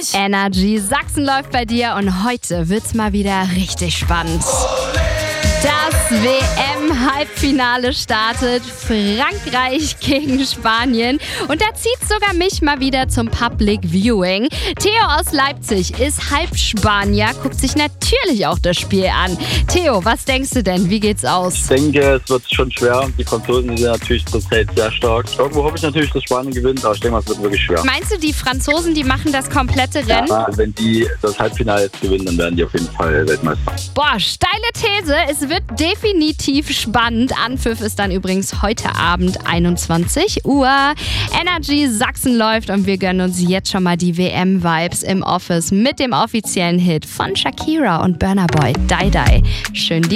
nicht. Energy Sachsen läuft bei dir und heute wird's mal wieder richtig spannend. Das WM-Halbfinale startet. Frankreich gegen Spanien. Und da zieht sogar mich mal wieder zum Public Viewing. Theo aus Leipzig ist Halbspanier, guckt sich natürlich auch das Spiel an. Theo, was denkst du denn? Wie geht's aus? Ich denke, es wird schon schwer. Die Franzosen sind natürlich zurzeit sehr stark. Irgendwo hoffe ich natürlich, dass Spanien gewinnt, aber ich denke mal, es wird wirklich schwer. Meinst du, die Franzosen, die machen das komplette Rennen? Ja, wenn die das Halbfinale jetzt gewinnen, dann werden die auf jeden Fall Weltmeister. Boah, steile These. Es wird definitiv spannend. Anpfiff ist dann übrigens heute Abend 21 Uhr. Energy Sachsen läuft und wir gönnen uns jetzt schon mal die WM-Vibes im Office mit dem offiziellen Hit von Shakira und Burna Boy, Die Die. Schön